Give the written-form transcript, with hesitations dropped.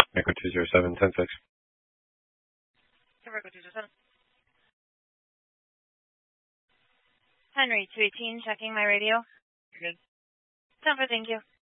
Echo 207, 10-6. Echo 207. Henry 218, checking my radio. You're good. Sound good, thank you.